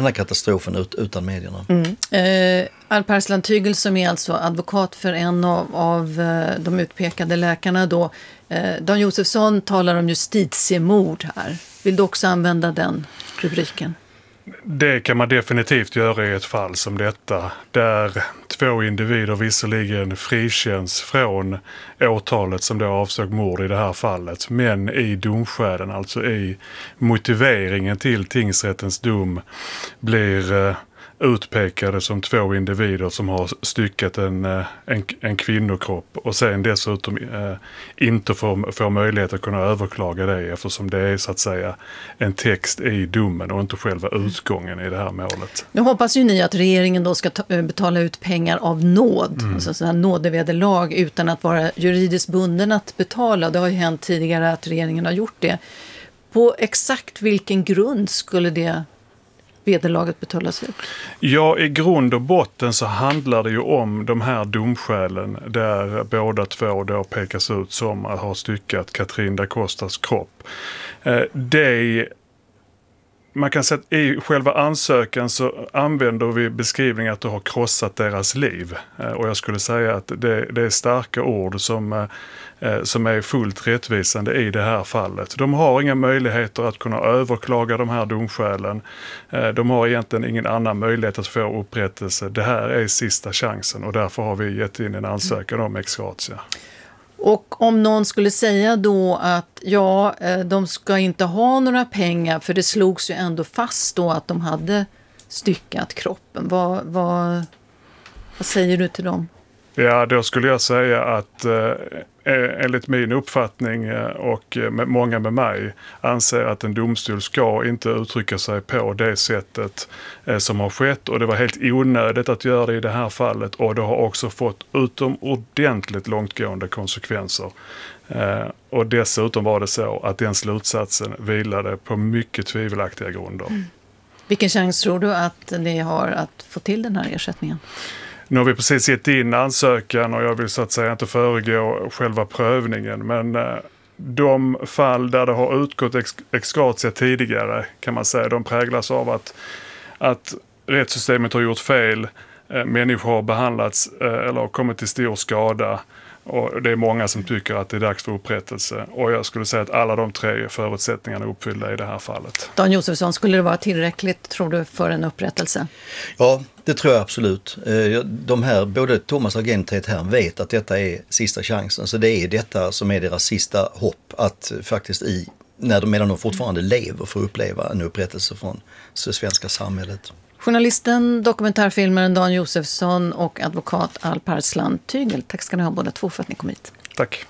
den här katastrofen utan medierna. Alparslan Tygel som är alltså advokat för en av de utpekade läkarna då. Dan Josefsson talar om justitiemord här. Vill du också använda den rubriken? Det kan man definitivt göra i ett fall som detta, där 2 individer visserligen frikänns från åtalet som då avsåg mord i det här fallet, men i domskälen, alltså i motiveringen till tingsrättens dom, blir utpekade som 2 individer som har styckat en kvinnokropp och sen dessutom inte får möjlighet att kunna överklaga det, eftersom det är så att säga en text i domen och inte själva utgången i det här målet. Nu hoppas ju ni att regeringen då ska betala ut pengar av nåd, alltså sådana här nådevederlag, utan att vara juridiskt bunden att betala. Det har ju hänt tidigare att regeringen har gjort det. På exakt vilken grund skulle det vederlaget betalas ut? Ja, i grund och botten så handlar det ju om de här domskälen där båda 2 då pekas ut som att ha styckat Katrin da Costas kropp. Man kan säga att i själva ansökan så använder vi beskrivningen att du har krossat deras liv. Och jag skulle säga att det är starka ord som är fullt rättvisande i det här fallet. De har inga möjligheter att kunna överklaga de här domskälen. De har egentligen ingen annan möjlighet att få upprättelse. Det här är sista chansen och därför har vi gett in en ansökan om ex gratia. Och om någon skulle säga då att de ska inte ha några pengar, för det slogs ju ändå fast då att de hade styckat kroppen. Vad säger du till dem? Ja, då skulle jag säga att enligt min uppfattning och många med mig anser att en domstol ska inte uttrycka sig på det sättet som har skett, och det var helt onödigt att göra det i det här fallet, och det har också fått utomordentligt långtgående konsekvenser. Och dessutom var det så att den slutsatsen vilade på mycket tvivelaktiga grunder. Vilken chans tror du att ni har att få till den här ersättningen? Nu har vi precis gett in ansökan och jag vill så att säga inte föregå själva prövningen, men de fall där det har utgått ex gratia tidigare kan man säga, de präglas av att rättssystemet har gjort fel, människor har behandlats eller har kommit till stor skada, och det är många som tycker att det är dags för upprättelse, och jag skulle säga att alla de 3 förutsättningarna är uppfyllda i det här fallet. Dan Josefsson, skulle det vara tillräckligt, tror du, för en upprättelse? Ja, det tror jag absolut. De här, både Thomas och Ted här vet att detta är sista chansen, så det är detta som är deras sista hopp, att faktiskt medan de fortfarande lever, få uppleva en upprättelse från det svenska samhället. Journalisten, dokumentärfilmaren Dan Josefsson och advokat Alparslan Tygel. Tack ska ni ha båda 2 för att ni kom hit. Tack.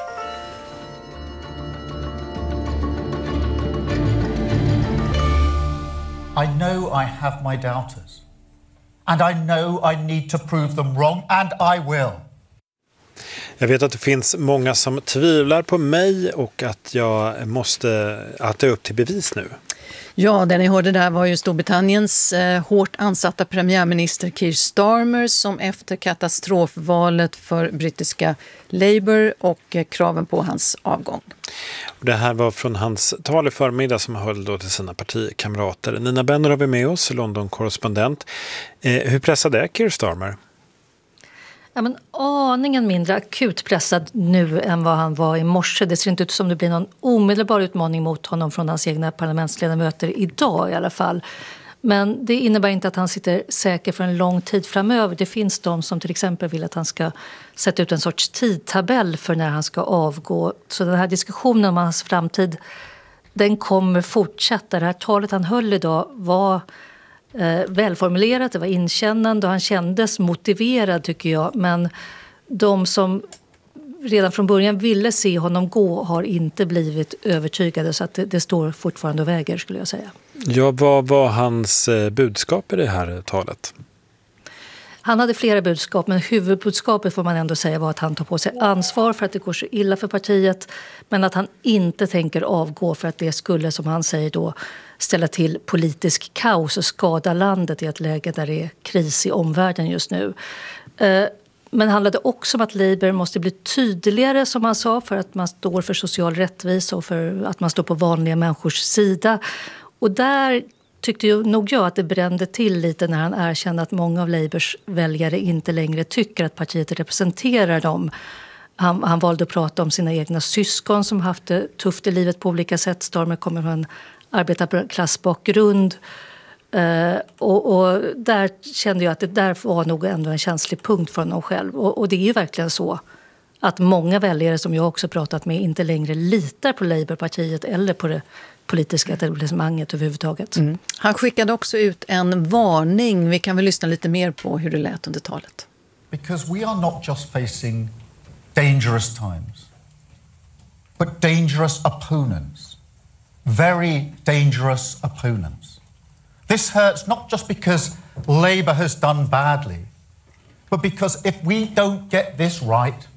I know I have my doubters. And I know I need to prove them wrong, and I will. Jag vet att det finns många som tvivlar på mig och att att det är upp till bevis nu. Ja, det ni hörde där var ju Storbritanniens hårt ansatta premiärminister Keir Starmer, som efter katastrofvalet för brittiska Labour och kraven på hans avgång. Det här var från hans tal i förmiddag som han höll då till sina partikamrater. Nina Benner har vi med oss, London-korrespondent. Hur pressad är Keir Starmer? Ja, men aningen mindre akut pressad nu än vad han var i morse. Det ser inte ut som det blir någon omedelbar utmaning mot honom från hans egna parlamentsledamöter idag i alla fall. Men det innebär inte att han sitter säker för en lång tid framöver. Det finns de som till exempel vill att han ska sätta ut en sorts tidtabell för när han ska avgå. Så den här diskussionen om hans framtid, den kommer fortsätta. Det här talet han höll idag var välformulerat, det var inkännande och han kändes motiverad, tycker jag. Men de som redan från början ville se honom gå har inte blivit övertygade, så att det står fortfarande och väger, skulle jag säga. Ja, vad var hans budskap i det här talet? Han hade flera budskap, men huvudbudskapet får man ändå säga var att han tar på sig ansvar för att det går så illa för partiet, men att han inte tänker avgå för att det skulle, som han säger då, ställa till politisk kaos och skada landet i ett läge där det är kris i omvärlden just nu. Men handlade också om att Labour måste bli tydligare, som han sa, för att man står för social rättvisa och för att man står på vanliga människors sida. Och där tyckte ju nog att det brände till lite när han erkände att många av Labours väljare inte längre tycker att partiet representerar dem. Han valde att prata om sina egna syskon som haft det tufft i livet på olika sätt. Starmer kommer från en arbetarklassbakgrund. Och där kände jag att det där var nog ändå en känslig punkt för honom själv. Och det är ju verkligen så att många väljare som jag också pratat med inte längre litar på Labourpartiet eller på det politiska etablissemanget överhuvudtaget. Mm. Han skickade också ut en varning. Vi kan väl lyssna lite mer på hur det lät under talet. Because we are not just facing dangerous times, but dangerous opponents. Very dangerous opponents. This hurts not just because Labour has done badly, but because if we don't get this right,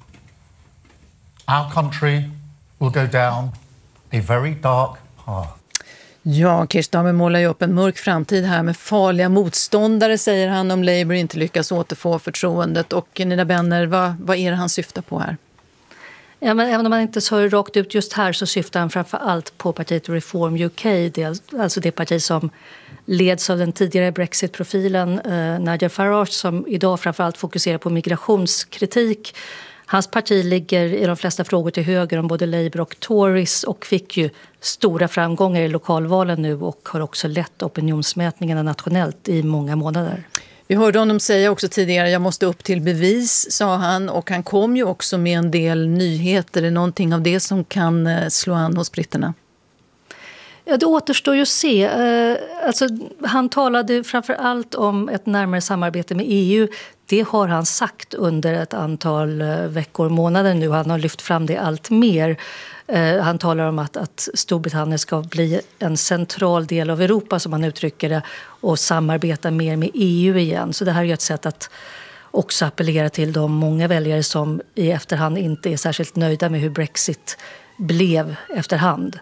our country will go down a very dark path. Ja, Keir Starmer målar ju upp en mörk framtid här med farliga motståndare, säger han, om Labour inte lyckas återfå förtroendet. Och Nina Benner, vad är det han syftar på här? Ja, men även om man inte sa det rakt ut just här så syftar han framför allt på partiet Reform UK, alltså det parti som leds av den tidigare Brexit-profilen Nigel Farage, som idag framförallt fokuserar på migrationskritik. Hans parti ligger i de flesta frågor till höger om både Labour och Tories och fick ju stora framgångar i lokalvalen nu och har också lett opinionsmätningarna nationellt i många månader. Vi hörde honom säga också tidigare, jag måste upp till bevis, sa han, och han kom ju också med en del nyheter. Är det någonting av det som kan slå an hos britterna? Ja, det återstår ju att se. Alltså, han talade framför allt om ett närmare samarbete med EU. Det har han sagt under ett antal veckor och månader nu. Han har lyft fram det allt mer. Han talar om att Storbritannien ska bli en central del av Europa, som han uttrycker det, och samarbeta mer med EU igen. Så det här är ju ett sätt att också appellera till de många väljare som i efterhand inte är särskilt nöjda med hur Brexit blev efterhand.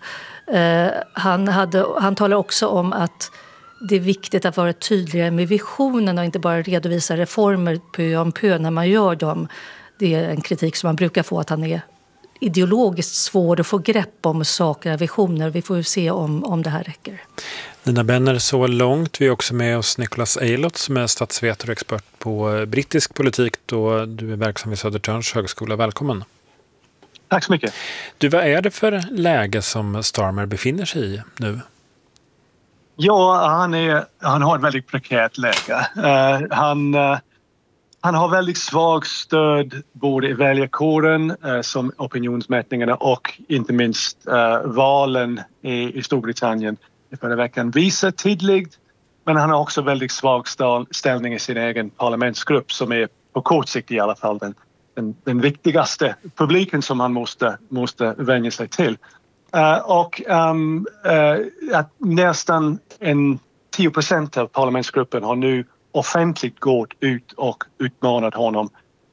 Han talar också om att det är viktigt att vara tydligare med visionen och inte bara redovisa reformer pö om pö när man gör dem. Det är en kritik som man brukar få, att han är ideologiskt svår att få grepp om saker och visioner. Vi får ju se om det här räcker. Nina Benner, så långt. Vi är också med oss Nicholas Aylott som är statsvetare och expert på brittisk politik. Då du är verksam vid Södertörns högskola. Välkommen. Tack så mycket. Du, vad är det för läge som Starmer befinner sig i nu? Ja, han har ett väldigt prekärt läge. Han har väldigt svag stöd både i väljarkåren som opinionsmätningarna och inte minst valen i Storbritannien i förra veckan visar tydligt. Men han har också väldigt svag ställning i sin egen parlamentsgrupp som är på kort sikt i alla fall den viktigaste publiken som han måste vänja sig till. Att nästan 10% av parlamentsgruppen har nu offentligt gått ut och uppmanat honom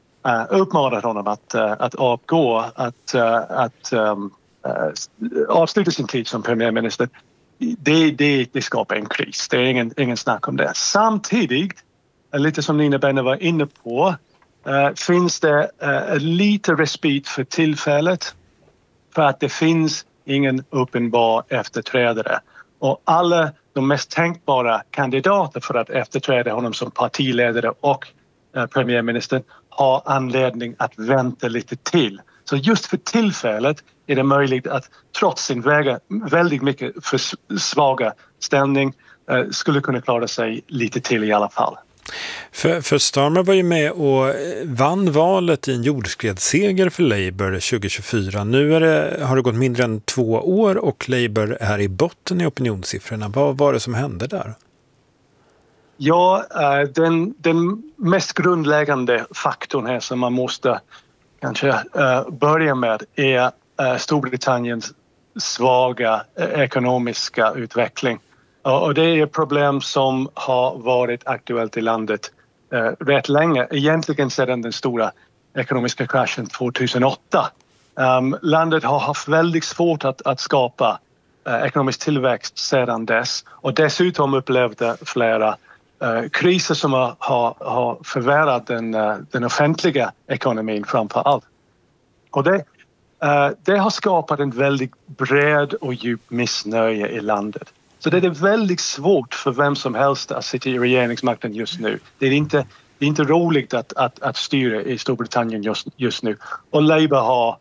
att avgå, att avsluta sin tid som premiärminister. Det skapar en kris. Det är ingen snack om det. Samtidigt, lite som Nina Benner var inne på, finns det lite respit för tillfället för att det finns ingen uppenbar efterträdare. Och alla de mest tänkbara kandidater för att efterträda honom som partiledare och premiärminister har anledning att vänta lite till. Så just för tillfället är det möjligt att trots sin väldigt mycket för svaga ställning skulle kunna klara sig lite till i alla fall. För Starmer var ju med och vann valet i en jordskredsseger för Labour 2024. Nu har det gått mindre än 2 år och Labour är i botten i opinionssiffrorna. Vad var det som hände där? Ja, den mest grundläggande faktorn här som man måste kanske börja med är Storbritanniens svaga ekonomiska utveckling. Och det är ett problem som har varit aktuellt i landet rätt länge. Egentligen sedan den stora ekonomiska kraschen 2008. Landet har haft väldigt svårt att skapa ekonomisk tillväxt sedan dess. Och dessutom upplevde flera kriser som har förvärrat den offentliga ekonomin framför allt. Och det har skapat en väldigt bred och djup missnöje i landet. Så det är väldigt svårt för vem som helst att sitta i regeringsmakten just nu. Det är inte roligt att styra i Storbritannien just nu. Och Labour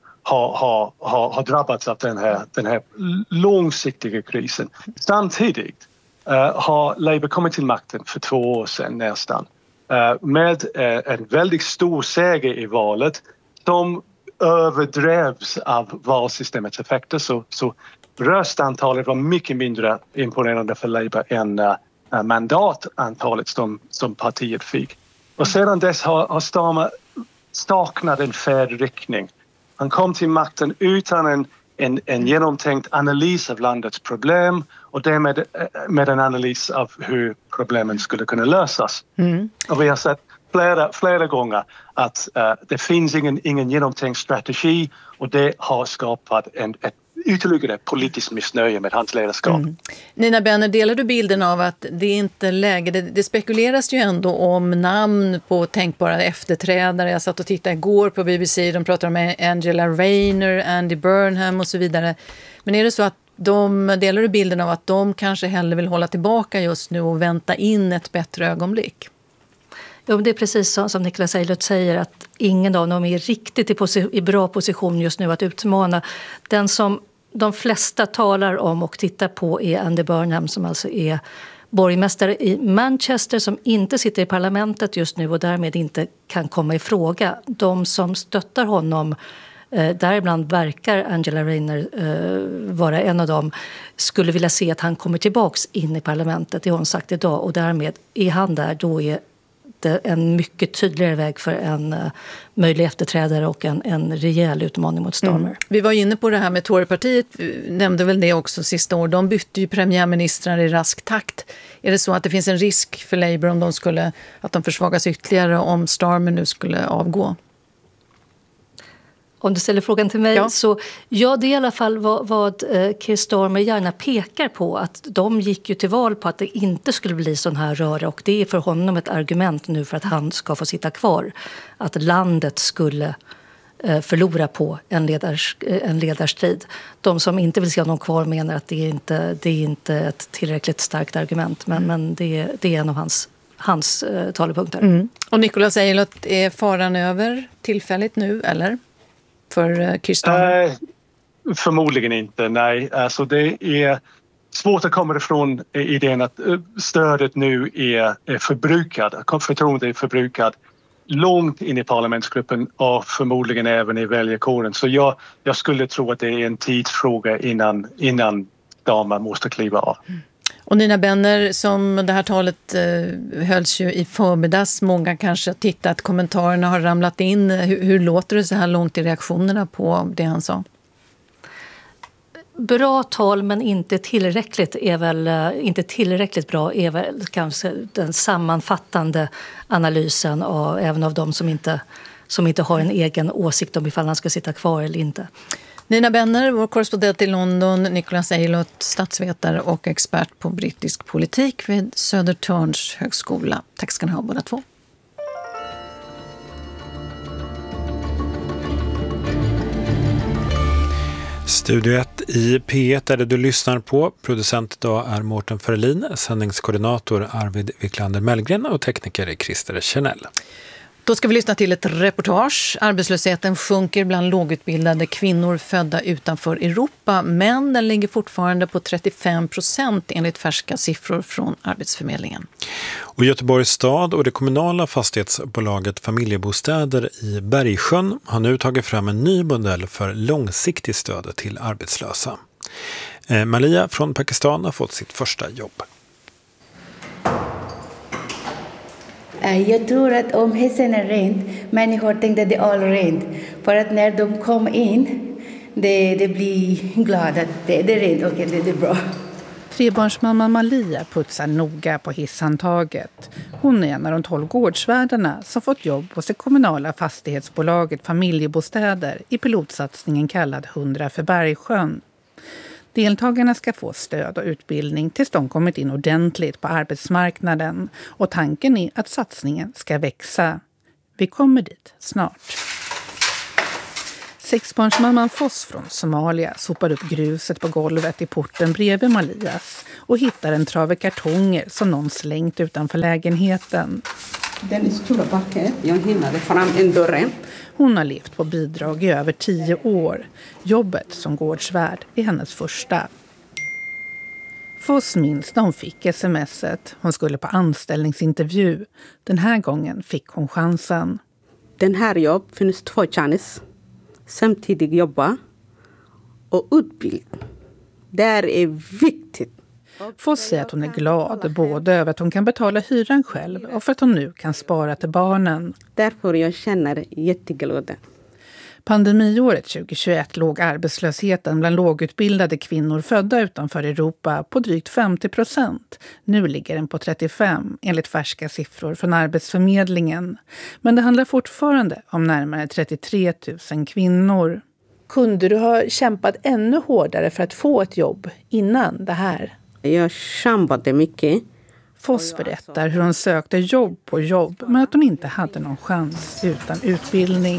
har drabbats av den här långsiktiga krisen. Samtidigt har Labour kommit till makten för 2 år sedan nästan. Med en väldigt stor seger i valet som överdrevs av valsystemets effekter. Så röstantalet var mycket mindre imponerande för Labour än mandatantalet som partiet fick. Och sedan dess har Starmer saknat en färdriktning. Han kom till makten utan en genomtänkt analys av landets problem och därmed med en analys av hur problemen skulle kunna lösas. Och vi har sett flera gånger att det finns ingen genomtänkt strategi och det har skapat ett ytterligare politiskt missnöje med hans ledarskap. Nina Benner, delar du bilden av att det är inte läge, det spekuleras ju ändå om namn på tänkbara efterträdare. Jag satt och tittade igår på BBC, de pratar om Angela Rayner, Andy Burnham och så vidare. Men är det så att delar du bilden av att de kanske hellre vill hålla tillbaka just nu och vänta in ett bättre ögonblick? Ja, det är precis som Nicholas Eilert säger, att ingen av dem är riktigt i bra position just nu att utmana. Den som de flesta talar om och tittar på är Andy Burnham, som alltså är borgmästare i Manchester, som inte sitter i parlamentet just nu och därmed inte kan komma i fråga. De som stöttar honom, däribland verkar Angela Rayner vara en av dem, skulle vilja se att han kommer tillbaks in i parlamentet, det har hon sagt idag, och därmed är han där, då är en mycket tydligare väg för en möjlig efterträdare och en rejäl utmaning mot Starmer. Vi var inne på det här med Torypartiet, nämnde väl det också sista år. De bytte ju premiärministrar i rask takt. Är det så att det finns en risk för Labour om att de försvagas ytterligare om Starmer nu skulle avgå? Om du ställer frågan till mig, så ja, det är i alla fall vad Keir Starmer gärna pekar på, att de gick ju till val på att det inte skulle bli sån här röra, och det är för honom ett argument nu för att han ska få sitta kvar, att landet skulle förlora på en ledarstrid. De som inte vill se honom kvar menar att det är inte ett tillräckligt starkt argument, men det är en av hans talepunkter. Och Nicholas Eilert, är faran över tillfälligt nu, eller? För Keir Starmer? Förmodligen inte, nej. Alltså det är svårt att komma ifrån idén att stödet nu är förbrukat. Förtroendet är förbrukat långt in i parlamentsgruppen och förmodligen även i väljarkåren. Så jag skulle tro att det är en tidsfråga innan Starmer måste kliva av. Och Nina Benner, som det här talet hölls ju i förmiddags, många kanske har tittat, kommentarerna har ramlat in. Hur låter det så här långt i reaktionerna på det han sa? Bra tal, men inte tillräckligt bra är väl kanske den sammanfattande analysen även av de som inte har en egen åsikt om ifall han ska sitta kvar eller inte. Nina Benner, vår korrespondent i London, Nicholas Eilert, statsvetare och expert på brittisk politik vid Södertörns högskola. Tack ska ni ha båda två. Studio 1 i P1 är det du lyssnar på. Producent idag är Mårten Ferlin, sändningskoordinator Arvid Wiklander Mellgren och tekniker är Christer Kjernell. Då ska vi lyssna till ett reportage. Arbetslösheten sjunker bland lågutbildade kvinnor födda utanför Europa, men den ligger fortfarande på 35% enligt färska siffror från Arbetsförmedlingen. Och Göteborgs stad och det kommunala fastighetsbolaget Familjebostäder i Bergsjön har nu tagit fram en ny modell för långsiktigt stöd till arbetslösa. Malia från Pakistan har fått sitt första jobb. Jag tror att om hissen är rent, människor tänkte att det är all rent. För att när de kom in, det blir glada att det är rent och det är bra. Trebarnsmamman Malia putsar noga på hisshandtaget. Hon är en av de 12 gårdsvärdarna som fått jobb hos det kommunala fastighetsbolaget Familjebostäder i pilotsatsningen kallad 100 för Bergsjön. Deltagarna ska få stöd och utbildning tills de kommit in ordentligt på arbetsmarknaden, och tanken är att satsningen ska växa. Vi kommer dit snart. Sexbarnsmamman Foss från Somalia sopar upp gruset på golvet i porten bredvid Malias och hittar en trave kartonger som någon slängt utanför lägenheten. Den stora backen, jag hinnade fram en dörren. Hon har levt på bidrag i över 10 år. Jobbet som gårdsvärd är hennes första. Foss minns när hon fick sms:et. Hon skulle på anställningsintervju. Den här gången fick hon chansen. Den här jobb finns 2 chanser. Samtidigt jobba och utbildning. Det är viktigt. Foss säger att hon är glad både över att hon kan betala hyran själv och för att hon nu kan spara till barnen. Därför jag känner jätteglad. Pandemiåret 2021 låg arbetslösheten bland lågutbildade kvinnor födda utanför Europa på drygt 50%. Nu ligger den på 35% enligt färska siffror från Arbetsförmedlingen. Men det handlar fortfarande om närmare 33 000 kvinnor. Kunde du ha kämpat ännu hårdare för att få ett jobb innan det här? Jag kämpade mycket. Foss berättar hur hon sökte jobb på jobb men att hon inte hade någon chans utan utbildning.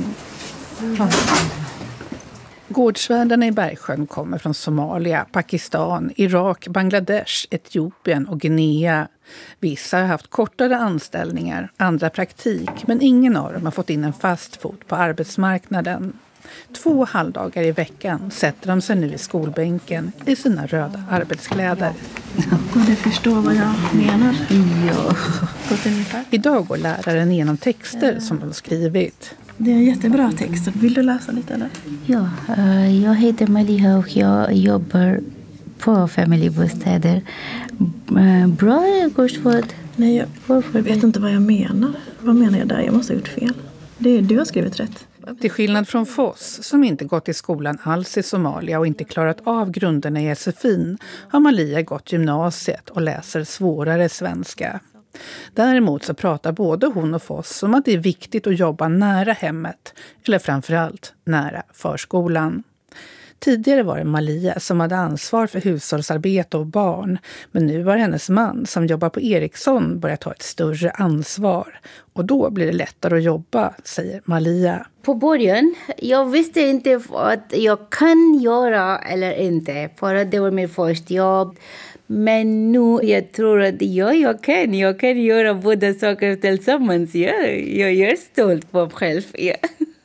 Gårdsvärdarna i Bergsjön kommer från Somalia, Pakistan, Irak, Bangladesh, Etiopien och Guinea. Vissa har haft kortare anställningar, andra praktik, men ingen av dem har fått in en fast fot på arbetsmarknaden. 2 halvdagar i veckan sätter de sig nu i skolbänken i sina röda arbetskläder. Och du förstår vad jag menar? Ja. Idag går läraren igenom texter som de skrivit. Det är en jättebra text. Vill du läsa lite eller? Ja, jag heter Maliha och jag jobbar på familjebostäder. Bra gårdsvård. Nej, jag vet inte vad jag menar. Vad menar jag där? Jag måste ha gjort fel. Du har skrivit rätt. Till skillnad från Foss, som inte gått i skolan alls i Somalia och inte klarat av grunderna i SFI:n, har Malia gått gymnasiet och läser svårare svenska. Däremot så pratar både hon och Foss om att det är viktigt att jobba nära hemmet, eller framförallt nära förskolan. Tidigare var det Malia som hade ansvar för hushållsarbete och barn, men nu har hennes man som jobbar på Ericsson börjat ta ett större ansvar. Och då blir det lättare att jobba, säger Malia. På början, jag visste inte att jag kan göra eller inte, för att det var min första jobb. Men nu jag tror att jag kan göra båda saker tillsammans. Jag är stolt på mig själv. Ja.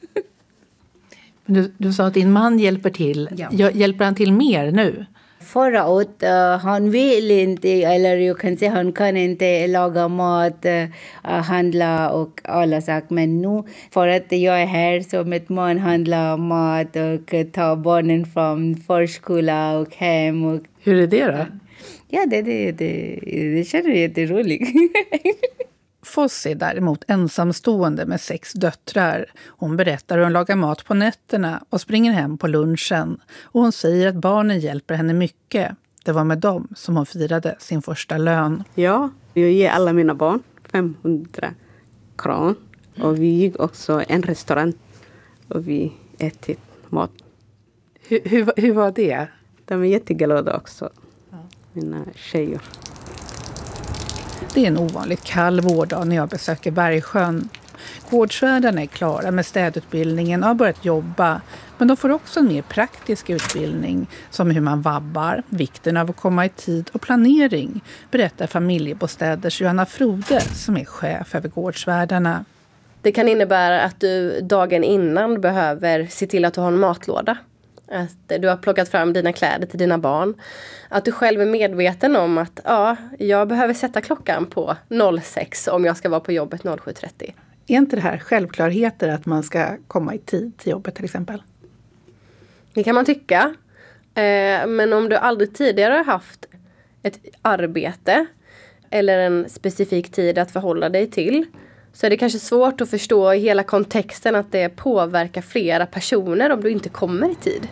Du sa att din man hjälper till. Ja. Hjälper han till mer nu? Förra året han vill inte, eller jag kan säga han kan inte laga mat, handla och alla saker. Men nu, för att jag är här så mitt man handlar mat och tar barnen från förskola och hem. Och hur är det då? Ja, det känns jätteroligt. Foss är däremot ensamstående med 6 döttrar. Hon berättar hur hon lagar mat på nätterna och springer hem på lunchen. Och hon säger att barnen hjälper henne mycket. Det var med dem som hon firade sin första lön. Ja, jag ger alla mina barn 500 kronor. Och vi gick också en restaurang och vi ätit mat. Hur var det? De är jätteglada också, mina tjejer. Det är en ovanligt kall vårdag när jag besöker Bergsjön. Gårdsvärdarna är klara med städutbildningen och har börjat jobba. Men de får också en mer praktisk utbildning, som hur man vabbar, vikten av att komma i tid och planering, berättar familjebostäders Johanna Frode som är chef över gårdsvärdarna. Det kan innebära att du dagen innan behöver se till att du har en matlåda. Att du har plockat fram dina kläder till dina barn. Att du själv är medveten om att jag behöver sätta klockan på 06 om jag ska vara på jobbet 07.30. Är inte det här självklarheter att man ska komma i tid till jobbet till exempel? Det kan man tycka. Men om du aldrig tidigare har haft ett arbete eller en specifik tid att förhålla dig till, så är det kanske svårt att förstå i hela kontexten att det påverkar flera personer om du inte kommer i tid.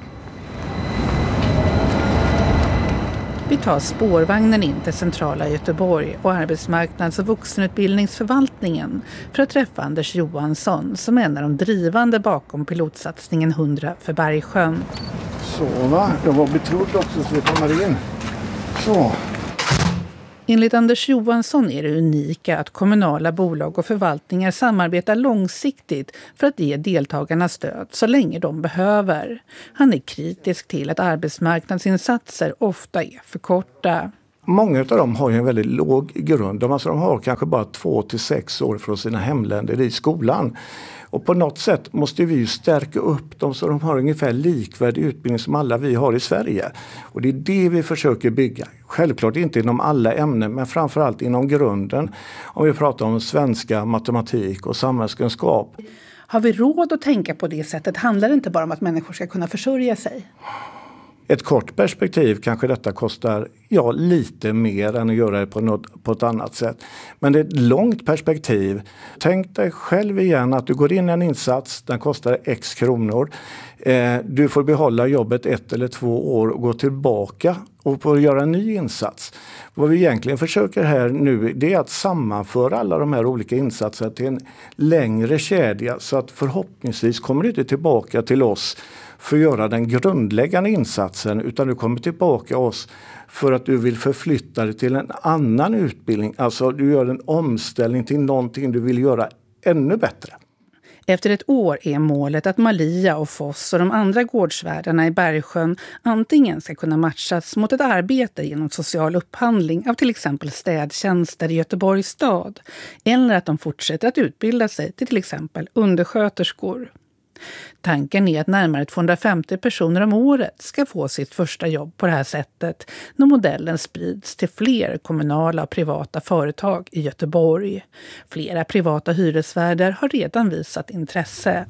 Vi tar spårvagnen in till centrala Göteborg och arbetsmarknads- och vuxenutbildningsförvaltningen för att träffa Anders Johansson som är en av de drivande bakom pilotsatsningen 100 för Bergsjön. Så va, jag var betrodd också så vi kommer in. Så. Enligt Anders Johansson är det unika att kommunala bolag och förvaltningar samarbetar långsiktigt för att ge deltagarna stöd så länge de behöver. Han är kritisk till att arbetsmarknadsinsatser ofta är för korta. Många av dem har ju en väldigt låg grund. De har kanske bara 2 till 6 år från sina hemländer i skolan. Och på något sätt måste vi ju stärka upp dem så de har ungefär likvärdig utbildning som alla vi har i Sverige. Och det är det vi försöker bygga. Självklart inte inom alla ämnen, men framförallt inom grunden. Om vi pratar om svenska, matematik och samhällskunskap. Har vi råd att tänka på det sättet? Handlar det inte bara om att människor ska kunna försörja sig? Ett kort perspektiv kanske detta kostar lite mer än att göra det på ett annat sätt. Men det är ett långt perspektiv. Tänk dig själv igen att du går in i en insats, den kostar x kronor. Du får behålla jobbet 1 eller 2 år och gå tillbaka och få göra en ny insats. Vad vi egentligen försöker här nu, det är att sammanföra alla de här olika insatserna till en längre kedja så att förhoppningsvis kommer du inte tillbaka till oss för att göra den grundläggande insatsen, utan du kommer tillbaka oss för att du vill förflytta dig till en annan utbildning. Alltså du gör en omställning till någonting du vill göra ännu bättre. Efter ett år är målet att Malia och Foss och de andra gårdsvärdarna i Bergsjön antingen ska kunna matchas mot ett arbete genom social upphandling av till exempel städtjänster i Göteborgs stad, eller att de fortsätter att utbilda sig till exempel undersköterskor. Tanken är att närmare 250 personer om året ska få sitt första jobb på det här sättet när modellen sprids till fler kommunala och privata företag i Göteborg. Flera privata hyresvärdar har redan visat intresse.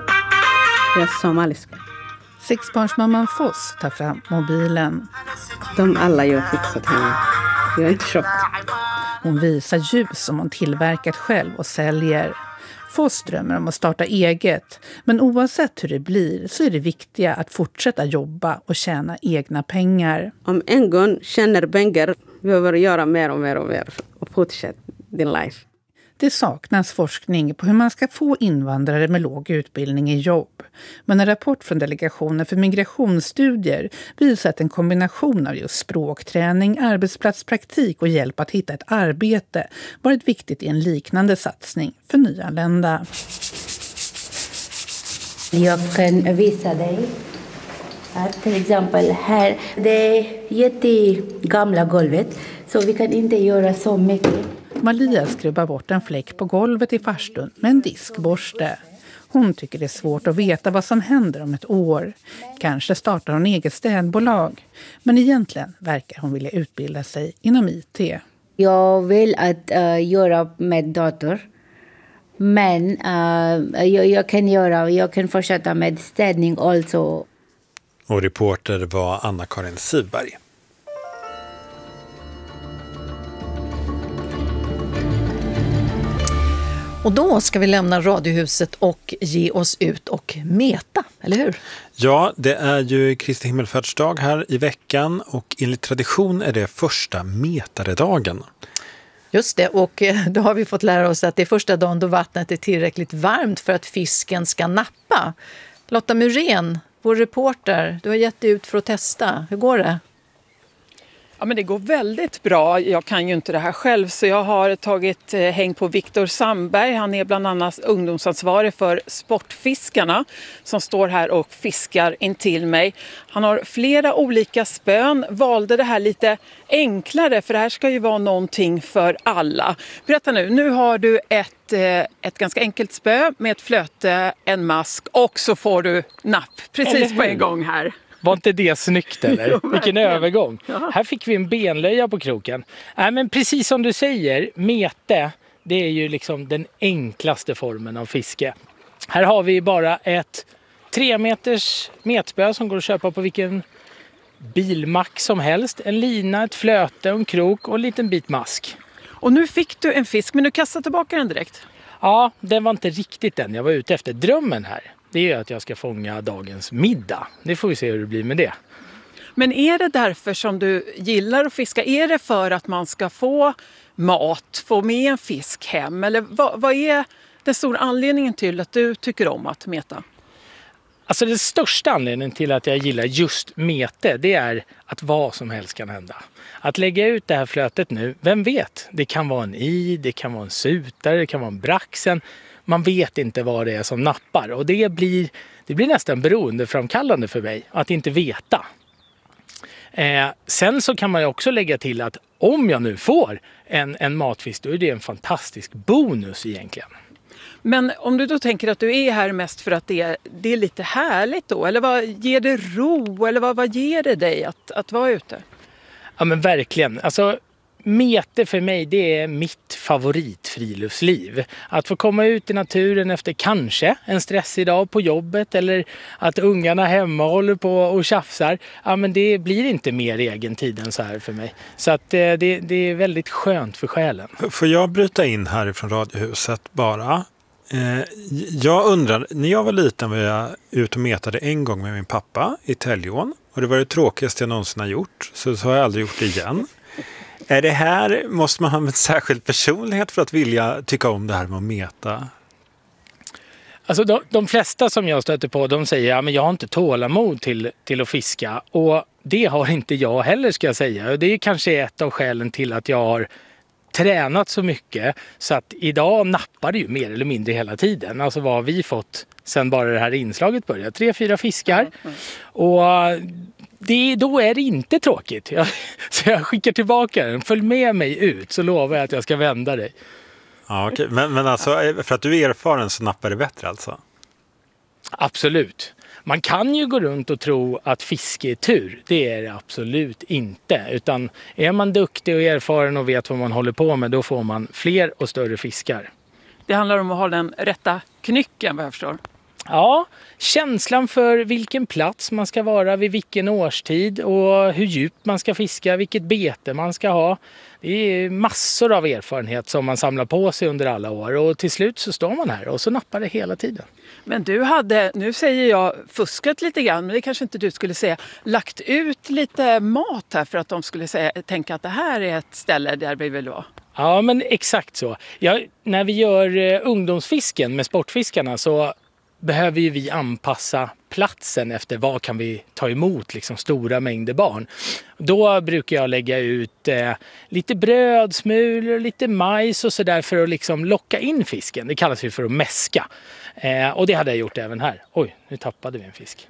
Jag är somaliska. Sexbarnsmamman Foss tar fram mobilen. De alla jag fixat hemma. Jag är inte köpt. Hon visar ljus som hon tillverkat själv och säljer. Foss drömmer om att starta eget, men oavsett hur det blir så är det viktiga att fortsätta jobba och tjäna egna pengar. Om en gång tjänar pengar behöver du göra mer och mer och mer och fortsätta din life. Det saknas forskning på hur man ska få invandrare med låg utbildning i jobb. Men en rapport från Delegationen för migrationsstudier visar att en kombination av just språkträning, arbetsplatspraktik och hjälp att hitta ett arbete varit viktigt i en liknande satsning för nyanlända. Jag kan visa dig. Att till exempel här, det är jättegamla golvet så vi kan inte göra så mycket. Malia skrubbar bort en fläck på golvet i farstun med en diskborste. Hon tycker det är svårt att veta vad som händer om ett år. Kanske startar hon eget städbolag. Men egentligen verkar hon vilja utbilda sig inom IT. Jag vill att göra med dator. Men jag kan fortsätta med städning också. Och reporter var Anna-Karin Sivberg. Och då ska vi lämna Radiohuset och ge oss ut och meta, eller hur? Ja, det är ju Kristi himmelfärdsdag här i veckan och enligt tradition är det första metaredagen. Just det, och då har vi fått lära oss att det är första dagen då vattnet är tillräckligt varmt för att fisken ska nappa. Lotta Murén, vår reporter, du har gett ut för att testa. Hur går det? Ja, men det går väldigt bra. Jag kan ju inte det här själv så jag har tagit häng på Viktor Sandberg. Han är bland annat ungdomsansvarig för Sportfiskarna som står här och fiskar intill mig. Han har flera olika spön, valde det här lite enklare för det här ska ju vara någonting för alla. Berätta nu har du ett ganska enkelt spö med ett flöte, en mask och så får du napp precis på en gång här. Var inte det snyggt eller? Vilken övergång. Ja. Här fick vi en benlöja på kroken. Men precis som du säger, mete, det är ju liksom den enklaste formen av fiske. Här har vi bara ett 3 meters metspö som går att köpa på vilken bilmack som helst. En lina, ett flöte, en krok och en liten bit mask. Och nu fick du en fisk, men du kastade tillbaka den direkt? Ja, den var inte riktigt den jag var ute efter. Drömmen här, det är att jag ska fånga dagens middag. Det får vi se hur det blir med det. Men är det därför som du gillar att fiska? Är det för att man ska få mat, få med en fisk hem? Eller vad är den stora anledningen till att du tycker om att meta? Alltså den största anledningen till att jag gillar just mete, det är att vad som helst kan hända. Att lägga ut det här flötet nu, vem vet? Det kan vara en det kan vara en sutare, det kan vara en braxen. Man vet inte vad det är som nappar och det blir nästan beroendeframkallande för mig att inte veta. Sen så kan man ju också lägga till att om jag nu får en matfisk, då är det en fantastisk bonus egentligen. Men om du då tänker att du är här mest för att det är lite härligt då, eller vad ger det ro, eller vad ger det dig att vara ute? Ja men verkligen, alltså mete för mig det är mitt favoritfriluftsliv. Att få komma ut i naturen efter kanske en stressig dag på jobbet eller att ungarna hemma håller på och tjafsar. Ja men det blir inte mer egen tid än så här för mig. Så att det är väldigt skönt för själen. Får jag bryta in härifrån Radiohuset bara? Jag undrar, när jag var liten var jag ute och metade en gång med min pappa i Täljån. Och det var det tråkigaste jag någonsin har gjort. Så har jag aldrig gjort det igen. Är det här, måste man ha en särskild personlighet för att vilja tycka om det här med att meta? Alltså de flesta som jag stöter på, de säger att jag har inte tålamod till att fiska. Och det har inte jag heller ska jag säga. Och det är kanske ett av skälen till att jag har tränat så mycket. Så att idag nappar det ju mer eller mindre hela tiden. Alltså vad har vi fått sen bara det här inslaget började? 3-4 fiskar. Och då är det inte tråkigt. Så jag skickar tillbaka den. Följ med mig ut så lovar jag att jag ska vända dig. Ja, okej. Men alltså, för att du är erfaren så nappar det bättre alltså? Absolut. Man kan ju gå runt och tro att fiske är tur. Det är det absolut inte. Utan är man duktig och erfaren och vet vad man håller på med, då får man fler och större fiskar. Det handlar om att ha den rätta knycken, vad jag förstår. Ja, känslan för vilken plats man ska vara vid vilken årstid och hur djupt man ska fiska, vilket bete man ska ha. Det är massor av erfarenhet som man samlar på sig under alla år och till slut så står man här och så nappar det hela tiden. Men du hade, nu säger jag fuskat lite grann, men det kanske inte du skulle säga, lagt ut lite mat här för att de skulle tänka att det här är ett ställe där vi vill vara. Ja, men exakt så. När vi gör ungdomsfisken med sportfiskarna så behöver ju vi anpassa platsen efter vad kan vi ta emot liksom stora mängder barn. Då brukar jag lägga ut lite brödsmulor, lite majs och sådär för att liksom locka in fisken. Det kallas ju för att mäska. Och det hade jag gjort även här. Oj, nu tappade vi en fisk.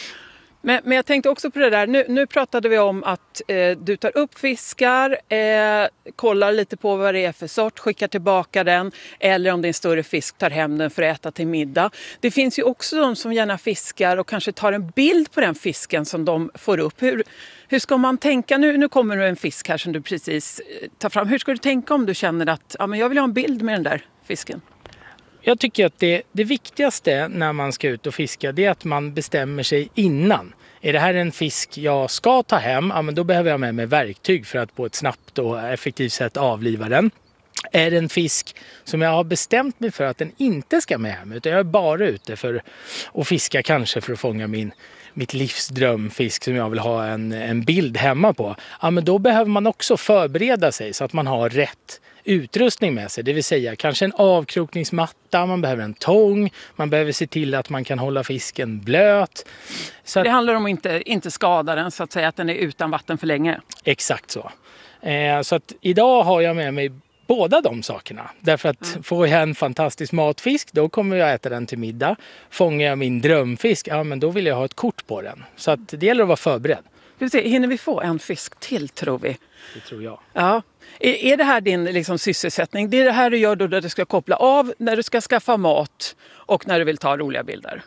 Men jag tänkte också på det där, nu pratade vi om att du tar upp fiskar, kollar lite på vad det är för sort, skickar tillbaka den eller om det är en större fisk tar hem den för att äta till middag. Det finns ju också de som gärna fiskar och kanske tar en bild på den fisken som de får upp. Hur ska man tänka? Nu kommer det en fisk här som du precis tar fram. Hur ska du tänka om du känner att men jag vill ha en bild med den där fisken? Jag tycker att det viktigaste när man ska ut och fiska det är att man bestämmer sig innan. Är det här en fisk jag ska ta hem? Ja, men då behöver jag med mig verktyg för att på ett snabbt och effektivt sätt avliva den. Är det en fisk som jag har bestämt mig för att den inte ska med hem utan jag är bara ute för att fiska kanske för att fånga mitt livs drömfisk som jag vill ha en bild hemma på. Ja, men då behöver man också förbereda sig så att man har rätt utrustning med sig, det vill säga kanske en avkrokningsmatta, man behöver en tång, man behöver se till att man kan hålla fisken blöt. Så det handlar om att inte skada den så att säga, att den är utan vatten för länge. Exakt så. Så att idag har jag med mig båda de sakerna. Därför att får jag en fantastisk matfisk, då kommer jag äta den till middag. Fångar jag min drömfisk, ja men då vill jag ha ett kort på den. Så att det gäller att vara förberedd. Hinner vi få en fisk till tror vi? Det tror jag. Ja. Är det här din sysselsättning? Det är det här du gör då där du ska koppla av, när du ska skaffa mat och när du vill ta roliga bilder?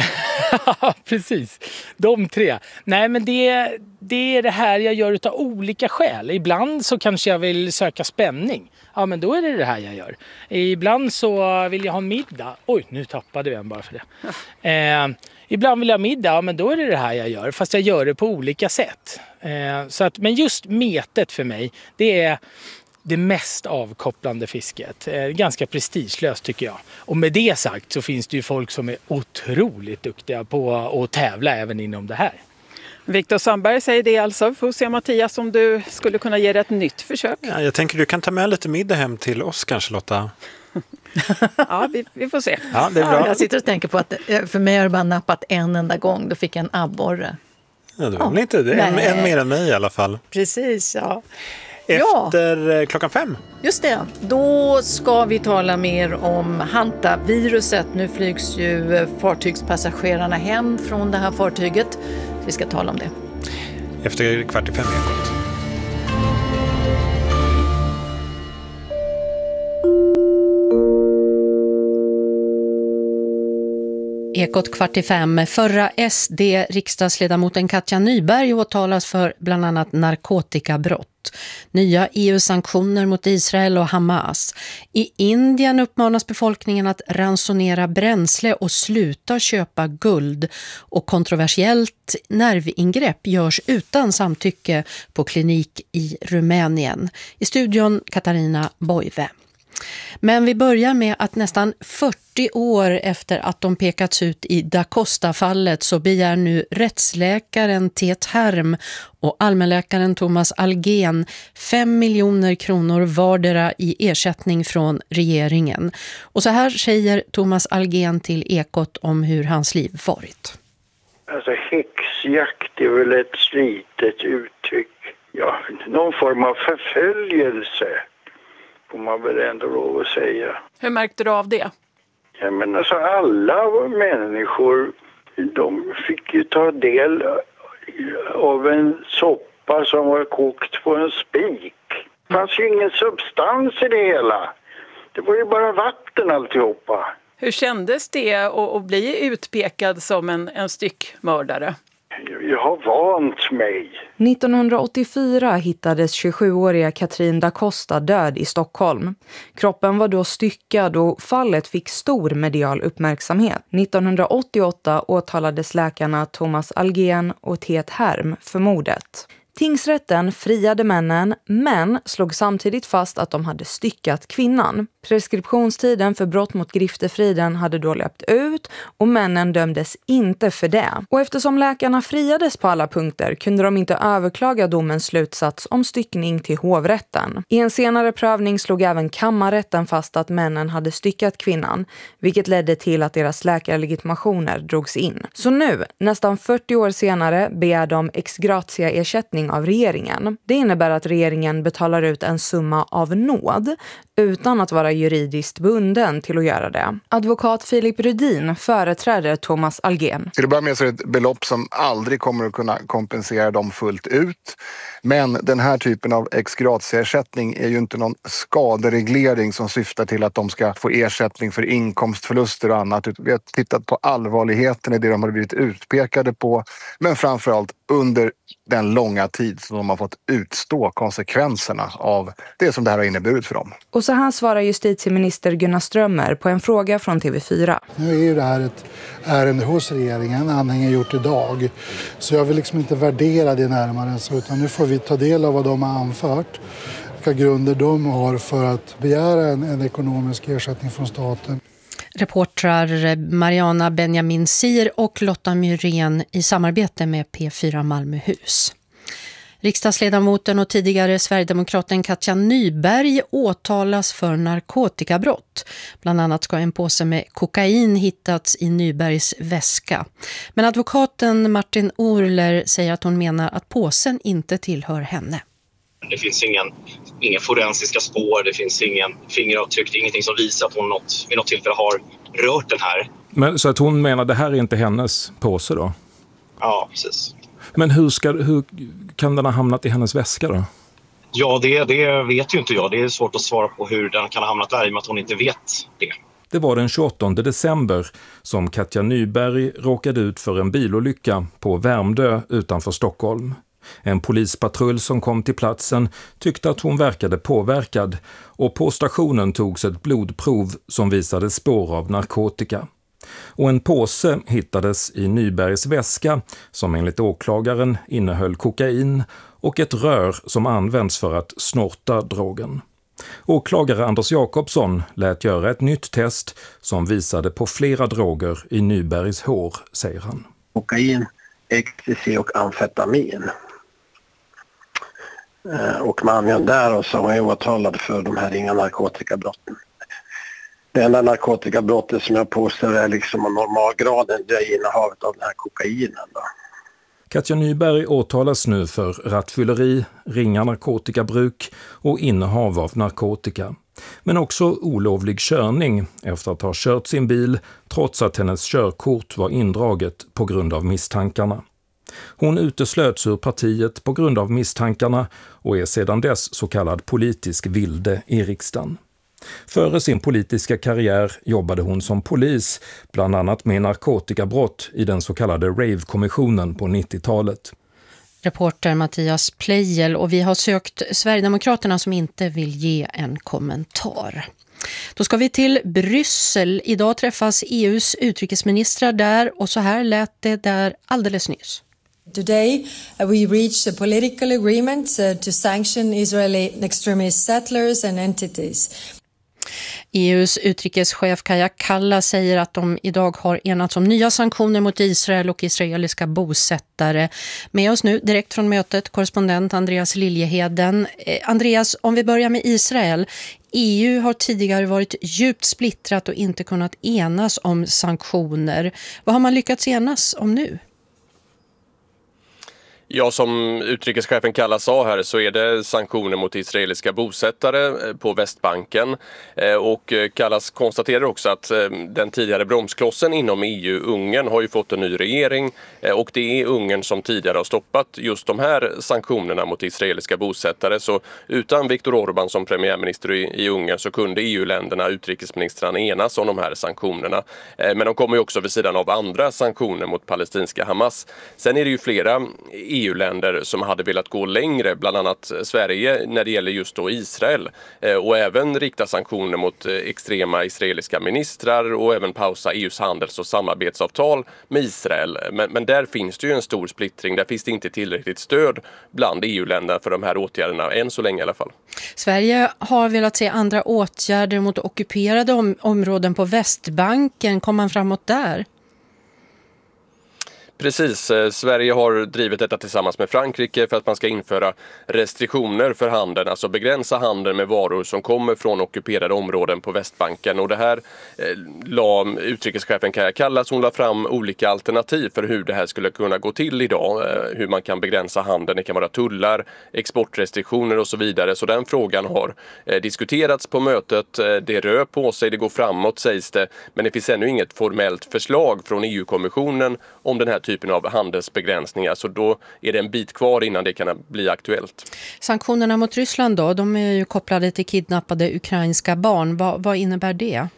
Precis, de tre. Nej men det är det här jag gör utav olika skäl. Ibland så kanske jag vill söka spänning. Ja men då är det här jag gör. Ibland så vill jag ha en middag. Oj, nu tappade vi en bara för det. Ibland vill jag ha middag, ja, men då är det här jag gör. Fast jag gör det på olika sätt. Men just metet för mig, det är det mest avkopplande fisket. Ganska prestigelöst tycker jag. Och med det sagt så finns det ju folk som är otroligt duktiga på att tävla även inom det här. Viktor Sandberg säger det alltså. Får se Mattias om du skulle kunna ge det ett nytt försök. Ja, jag tänker du kan ta med lite middag hem till oss kanske Lotta. Ja, vi får se. Ja, det är bra. Jag sitter och tänker på att för mig har det bara nappat en enda gång. Då fick jag en abborre. Ja, det var väl inte det. En mer än mig i alla fall. Precis, ja. Efter klockan 5. Just det. Då ska vi tala mer om hantaviruset. Nu flygs ju fartygspassagerarna hem från det här fartyget. Vi ska tala om det. Efter 4:45 Ekot. Ekot 4:45. Förra SD-riksdagsledamoten Katja Nyberg åtalas för bland annat narkotikabrott. Nya EU-sanktioner mot Israel och Hamas. I Indien uppmanas befolkningen att ransonera bränsle och sluta köpa guld. Och kontroversiellt nervingrepp görs utan samtycke på klinik i Rumänien. I studion Katarina Boive. Men vi börjar med att nästan 40 år efter att de pekats ut i Da Costa-fallet så begär nu rättsläkaren Tet Herm och allmänläkaren Thomas Algén 5 miljoner kronor vardera i ersättning från regeringen. Och så här säger Thomas Algén till Ekot om hur hans liv varit. Alltså häxjakt är väl ett slitet uttryck. Ja, någon form av förföljelse. Får man väl ändå lov att säga. Hur märkte du av det? Ja, men alltså alla människor, de fick ju ta del av en soppa som var kokt på en spik. Det fanns ju ingen substans i det hela. Det var ju bara vatten alltihopa. Hur kändes det att bli utpekad som en styckmördare? Jag har vant mig. 1984 hittades 27-åriga Katrin da Costa död i Stockholm. Kroppen var då styckad och fallet fick stor medial uppmärksamhet. 1988 åtalades läkarna Thomas Algén och Tet Herm för mordet. Tingsrätten friade männen men slog samtidigt fast att de hade styckat kvinnan. Preskriptionstiden för brott mot griftefriden hade då löpt ut och männen dömdes inte för det. Och eftersom läkarna friades på alla punkter kunde de inte överklaga domens slutsats om styckning till hovrätten. I en senare prövning slog även kammarrätten fast att männen hade styckat kvinnan, vilket ledde till att deras läkarlegitimationer drogs in. Så nu, nästan 40 år senare, begär de ex gratia ersättning av regeringen. Det innebär att regeringen betalar ut en summa av nåd utan att vara juridiskt bunden till att göra det. Advokat Filip Rudin företräder Thomas Algén. Till att börja med så är det ett belopp som aldrig kommer att kunna kompensera dem fullt ut. Men den här typen av ex gratia-ersättning är ju inte någon skadereglering som syftar till att de ska få ersättning för inkomstförluster och annat. Vi har tittat på allvarligheten i det de har blivit utpekade på, men framförallt under den långa tid som de har fått utstå konsekvenserna av det som det här har inneburit för dem. Och så här svarar justitieminister Gunnar Strömmer på en fråga från TV4. Nu är ju det här ett ärende hos regeringen, anhängiggjort idag. Så jag vill liksom inte värdera det närmare så, utan nu får vi ta del av vad de har anfört. Vilka grunder de har för att begära en ekonomisk ersättning från staten. Reportrar Mariana Benjamin Sir och Lotta Myrén i samarbete med P4 Malmöhus. Riksdagsledamoten och tidigare Sverigedemokraten Katja Nyberg åtalas för narkotikabrott. Bland annat ska en påse med kokain hittats i Nybergs väska. Men advokaten Martin Orler säger att hon menar att påsen inte tillhör henne. Det finns inga forensiska spår, det finns ingen fingeravtryck, det är ingenting som visar att hon vid något tillfälle har rört den här. Men så att hon menar att det här är inte hennes påse då? Ja, precis. Men hur kan den ha hamnat i hennes väska då? Ja, det vet ju inte jag. Det är svårt att svara på hur den kan ha hamnat där i och med att hon inte vet det. Det var den 28 december som Katja Nyberg råkade ut för en bilolycka på Värmdö utanför Stockholm. En polispatrull som kom till platsen tyckte att hon verkade påverkad och på stationen togs ett blodprov som visade spår av narkotika. Och en påse hittades i Nybergs väska som enligt åklagaren innehöll kokain och ett rör som används för att snorta drogen. Åklagare Anders Jakobsson lät göra ett nytt test som visade på flera droger i Nybergs hår, säger han. Kokain, ecstasy och amfetamin. Och man där och så är åtalad för de här ringa narkotikabrotten. Det enda narkotikabrottet som jag påstår är liksom av normalgraden, det är innehavet av den här kokainen då. Katja Nyberg åtalas nu för rattfylleri, ringa narkotikabruk och innehav av narkotika. Men också olovlig körning efter att ha kört sin bil trots att hennes körkort var indraget på grund av misstankarna. Hon uteslöts ur partiet på grund av misstankarna och är sedan dess så kallad politisk vilde i riksdagen. Före sin politiska karriär jobbade hon som polis, bland annat med narkotikabrott i den så kallade Rave-kommissionen på 90-talet. Reporter Mattias Pleijel, och vi har sökt Sverigedemokraterna som inte vill ge en kommentar. Då ska vi till Bryssel. Idag träffas EUs utrikesministrar där och så här lät det där alldeles nyss. Today, we reached a political agreement to sanction Israeli extremist settlers and entities. EUs utrikeschef Kaja Kallas säger att de idag har enats om nya sanktioner mot Israel och israeliska bosättare. Med oss nu direkt från mötet korrespondent Andreas Liljeheden. Andreas, om vi börjar med Israel. EU har tidigare varit djupt splittrat och inte kunnat enas om sanktioner. Vad har man lyckats enas om nu? Ja, som utrikeschefen Kallas sa här så är det sanktioner mot israeliska bosättare på Västbanken. Och Kallas konstaterar också att den tidigare bromsklossen inom EU, Ungern, har ju fått en ny regering. Och det är Ungern som tidigare har stoppat just de här sanktionerna mot israeliska bosättare. Så utan Viktor Orbán som premiärminister i Ungern så kunde EU-länderna, utrikesministrarna, enas om de här sanktionerna. Men de kommer ju också vid sidan av andra sanktioner mot palestinska Hamas. Sen är det ju flera EU-länder som hade velat gå längre, bland annat Sverige när det gäller just då Israel, och även rikta sanktioner mot extrema israeliska ministrar och även pausa EUs handels- och samarbetsavtal med Israel. Men där finns det ju en stor splittring, där finns det inte tillräckligt stöd bland EU-länderna för de här åtgärderna, än så länge i alla fall. Sverige har velat se andra åtgärder mot ockuperade områden på Västbanken. Kom man framåt där? Precis, Sverige har drivit detta tillsammans med Frankrike för att man ska införa restriktioner för handeln, alltså begränsa handeln med varor som kommer från ockuperade områden på Västbanken. Och det här la utrikeschefen Kaja Kallas, hon la fram olika alternativ för hur det här skulle kunna gå till idag, hur man kan begränsa handeln. Det kan vara tullar, exportrestriktioner och så vidare. Så den frågan har diskuterats på mötet, det rör på sig, det går framåt sägs det, men det finns ännu inget formellt förslag från EU-kommissionen om den här typen av handelsbegränsningar, så då är det en bit kvar innan det kan bli aktuellt. Sanktionerna mot Ryssland då, de är ju kopplade till kidnappade ukrainska barn. Vad innebär det?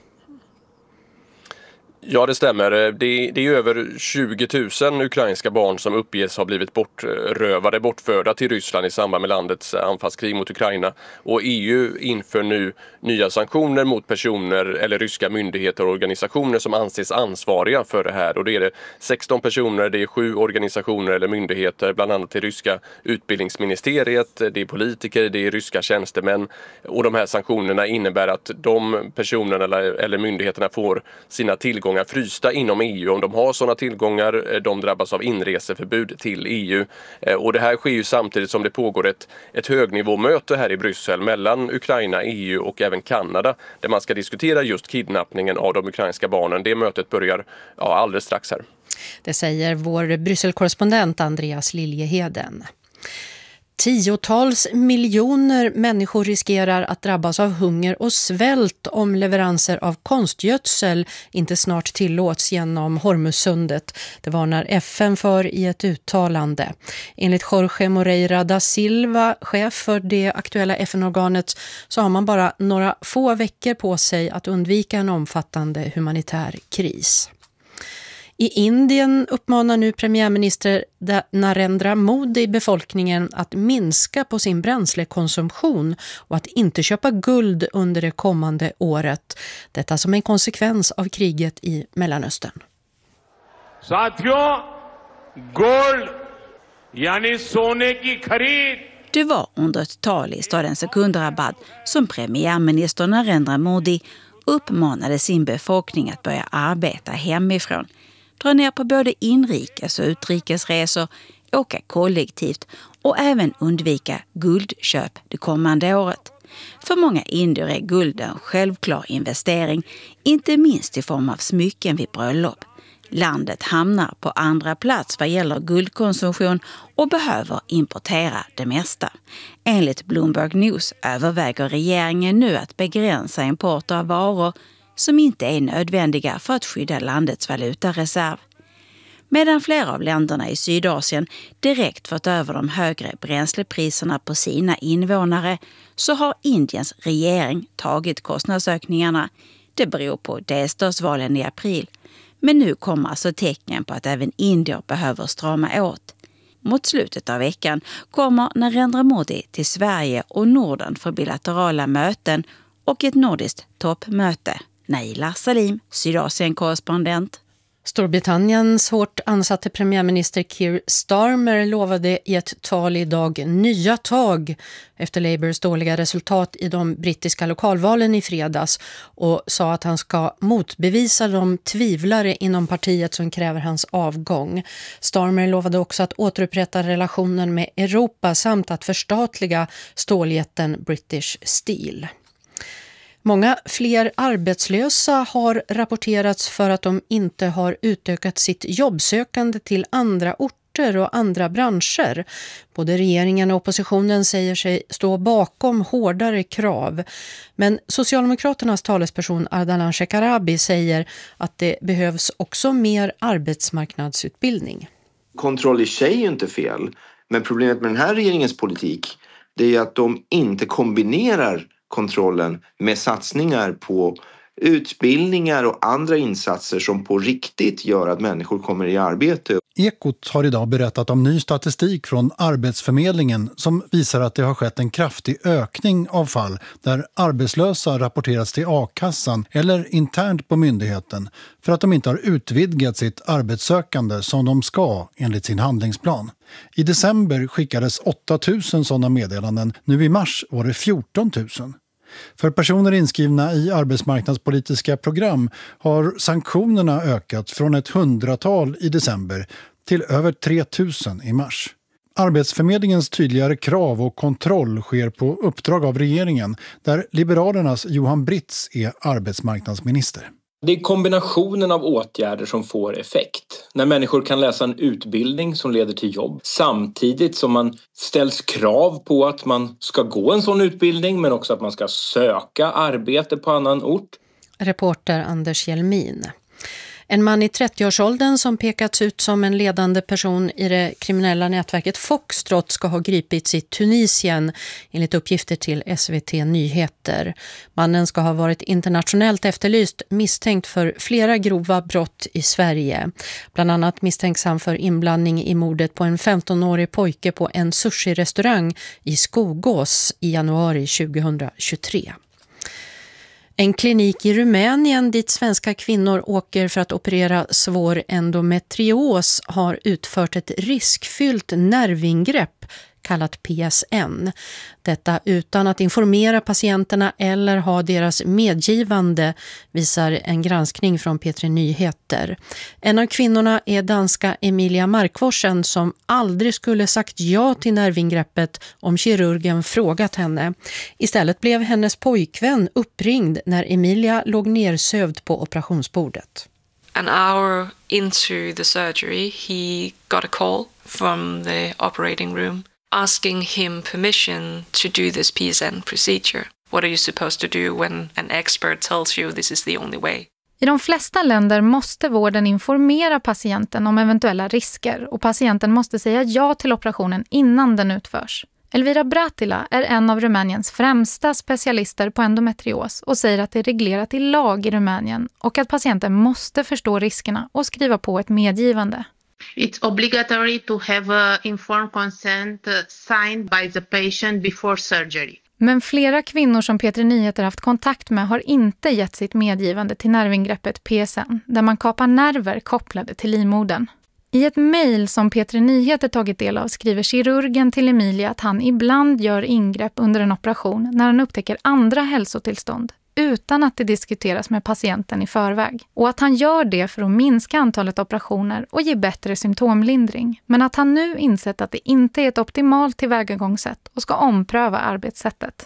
Ja, det stämmer. Det är över 20 000 ukrainska barn som uppges ha blivit bortförda till Ryssland i samband med landets anfallskrig mot Ukraina. Och EU inför nu nya sanktioner mot personer eller ryska myndigheter och organisationer som anses ansvariga för det här. Och det är det 16 personer, det är 7 organisationer eller myndigheter, bland annat det ryska utbildningsministeriet, det är politiker, det är ryska tjänstemän. Och de här sanktionerna innebär att de personerna eller myndigheterna får sina tillgångar frysta inom EU. Om de har sådana tillgångar, de drabbas av inreseförbud till EU. Och det här sker ju samtidigt som det pågår ett högnivåmöte här i Bryssel mellan Ukraina, EU och även Kanada, där man ska diskutera just kidnappningen av de ukrainska barnen. Det mötet börjar alldeles strax här. Det säger vår Brysselkorrespondent Andreas Liljeheden. Tiotals miljoner människor riskerar att drabbas av hunger och svält om leveranser av konstgödsel inte snart tillåts genom Hormuzsundet. Det varnar FN för i ett uttalande. Enligt Jorge Moreira da Silva, chef för det aktuella FN-organet, så har man bara några få veckor på sig att undvika en omfattande humanitär kris. I Indien uppmanar nu premiärminister Narendra Modi befolkningen att minska på sin bränslekonsumtion och att inte köpa guld under det kommande året. Detta som en konsekvens av kriget i Mellanöstern. Det var under ett tal i staden Secunderabad som premiärminister Narendra Modi uppmanade sin befolkning att börja arbeta hemifrån. Dra ner på både inrikes och utrikesresor, åka kollektivt och även undvika guldköp det kommande året. För många indier är guld en självklar investering, inte minst i form av smycken vid bröllop. Landet hamnar på andra plats vad gäller guldkonsumtion och behöver importera det mesta. Enligt Bloomberg News överväger regeringen nu att begränsa import av varor som inte är nödvändiga för att skydda landets valutareserv. Medan flera av länderna i Sydasien direkt fått över de högre bränslepriserna på sina invånare, så har Indiens regering tagit kostnadsökningarna. Det beror på delstatsvalen i april. Men nu kommer alltså tecken på att även indier behöver strama åt. Mot slutet av veckan kommer Narendra Modi till Sverige och Norden för bilaterala möten och ett nordiskt toppmöte. Naila Salim, Sydasien-korrespondent. Storbritanniens hårt ansatte premiärminister Keir Starmer lovade i ett tal idag nya tag efter Labours dåliga resultat i de brittiska lokalvalen i fredags och sa att han ska motbevisa de tvivlare inom partiet som kräver hans avgång. Starmer lovade också att återupprätta relationen med Europa samt att förstatliga ståljätten British Steel. Många fler arbetslösa har rapporterats för att de inte har utökat sitt jobbsökande till andra orter och andra branscher. Både regeringen och oppositionen säger sig stå bakom hårdare krav. Men Socialdemokraternas talesperson Ardalan Shekarabi säger att det behövs också mer arbetsmarknadsutbildning. Kontroll i sig är inte fel, men problemet med den här regeringens politik det är att de inte kombinerar kontrollen med satsningar på utbildningar och andra insatser som på riktigt gör att människor kommer i arbete. Ekot har idag berättat om ny statistik från Arbetsförmedlingen som visar att det har skett en kraftig ökning av fall där arbetslösa rapporterats till a-kassan eller internt på myndigheten för att de inte har utvidgat sitt arbetssökande som de ska enligt sin handlingsplan. I december skickades 8 000 sådana meddelanden, nu i mars var det 14 000. För personer inskrivna i arbetsmarknadspolitiska program har sanktionerna ökat från ett 100-tal i december till över 3 000 i mars. Arbetsförmedlingens tydligare krav och kontroll sker på uppdrag av regeringen där Liberalernas Johan Britz är arbetsmarknadsminister. Det är kombinationen av åtgärder som får effekt. När människor kan läsa en utbildning som leder till jobb samtidigt som man ställs krav på att man ska gå en sån utbildning men också att man ska söka arbete på annan ort. Reporter Anders Hjelmin. En man i 30-årsåldern som pekats ut som en ledande person i det kriminella nätverket Foxtrot ska ha gripits i Tunisien enligt uppgifter till SVT Nyheter. Mannen ska ha varit internationellt efterlyst misstänkt för flera grova brott i Sverige. Bland annat misstänks han för inblandning i mordet på en 15-årig pojke på en sushi-restaurang i Skogås i januari 2023. En klinik i Rumänien dit svenska kvinnor åker för att operera svår endometrios har utfört ett riskfyllt nervingrepp kallat PSN. Detta utan att informera patienterna eller ha deras medgivande, visar en granskning från P3 Nyheter. En av kvinnorna är danska Emilia Markvorsen som aldrig skulle sagt ja till nervingreppet om kirurgen frågat henne. Istället blev hennes pojkvän uppringd när Emilia låg nersövd på operationsbordet. An hour into the surgery, he got a call from the operating room asking him permission to do this PSN procedure. What are you supposed to do when an expert tells you this is the only way? I de flesta länder måste vården informera patienten om eventuella risker och patienten måste säga ja till operationen innan den utförs. Elvira Bratila är en av Rumäniens främsta specialister på endometrios och säger att det är reglerat i lag i Rumänien och att patienten måste förstå riskerna och skriva på ett medgivande. It's obligatory to have informed consent signed by the patient before surgery. Men flera kvinnor som P3 Nyheter haft kontakt med har inte gett sitt medgivande till nervingreppet PSN, där man kapar nerver kopplade till livmodern. I ett mejl som P3 Nyheter tagit del av skriver kirurgen till Emilia att han ibland gör ingrepp under en operation när han upptäcker andra hälsotillstånd utan att det diskuteras med patienten i förväg. Och att han gör det för att minska antalet operationer och ge bättre symptomlindring. Men att han nu insett att det inte är ett optimalt tillvägagångssätt och ska ompröva arbetssättet.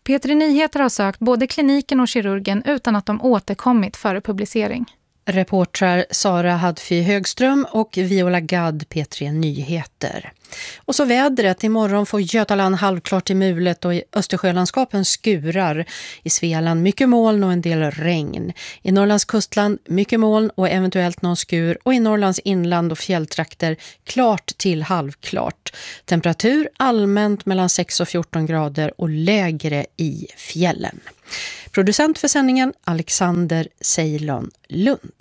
P3 Nyheter har sökt både kliniken och kirurgen utan att de återkommit före publicering. Reportrar Sara Hadfi Högström och Viola Gadd, P3 Nyheter. Och så vädret. Imorgon får Götaland halvklart i mulet och i Östersjölandskapen skurar. I Svealand mycket moln och en del regn. I Norrlands kustland mycket moln och eventuellt någon skur. Och i Norrlands inland och fjälltrakter klart till halvklart. Temperatur allmänt mellan 6 och 14 grader och lägre i fjällen. Producent för sändningen Alexander Ceylon Lund.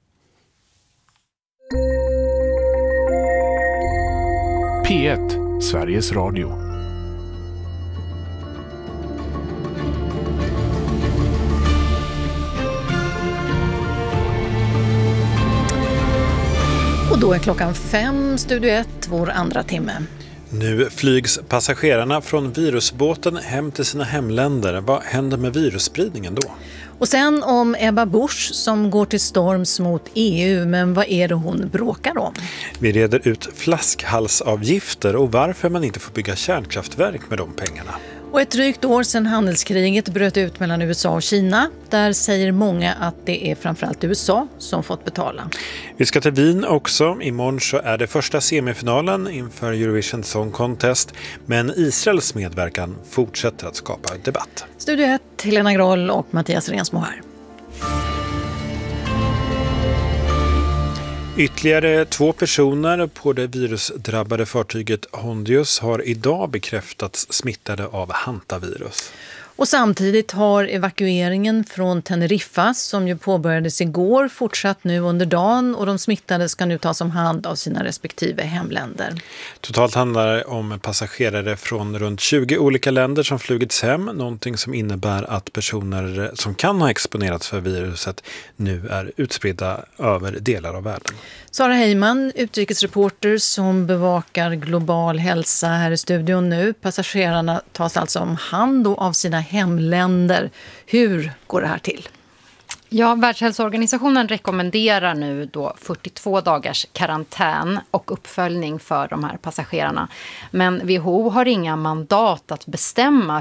P1, Sveriges Radio. Och då är klockan 5, Studio 1, vår andra timme. Nu flygs passagerarna från virusbåten hem till sina hemländer. Vad händer med virusspridningen då? Och sen om Ebba Busch som går till storms mot EU, men vad är det hon bråkar om? Vi reder ut flaskhalsavgifter och varför man inte får bygga kärnkraftverk med de pengarna. Och ett drygt år sedan handelskriget bröt ut mellan USA och Kina. Där säger många att det är framförallt USA som fått betala. Vi ska till Wien också. Imorgon så är det första semifinalen inför Eurovision Song Contest. Men Israels medverkan fortsätter att skapa debatt. Studio 1, Helena Groll och Mattias Rensmo här. Ytterligare 2 personer på det virusdrabbade fartyget Hondius har idag bekräftats smittade av hantavirus. Och samtidigt har evakueringen från Teneriffa, som ju påbörjades igår, fortsatt nu under dagen och de smittade ska nu tas om hand av sina respektive hemländer. Totalt handlar det om passagerare från runt 20 olika länder som flugits hem, någonting som innebär att personer som kan ha exponerats för viruset nu är utspridda över delar av världen. Sara Heyman, utrikesreporter som bevakar global hälsa här i studion nu. Passagerarna tas alltså om hand av sina hemländer. Hur går det här till? Ja, Världshälsoorganisationen rekommenderar nu då 42 dagars karantän och uppföljning för de här passagerarna. Men WHO har inga mandat att bestämma